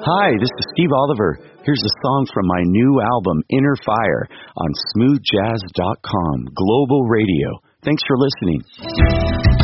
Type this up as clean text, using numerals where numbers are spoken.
Hi, this is Steve Oliver. Here's a song from my new album, Inner Fire, on smoothjazz.com, Global Radio. Thanks for listening.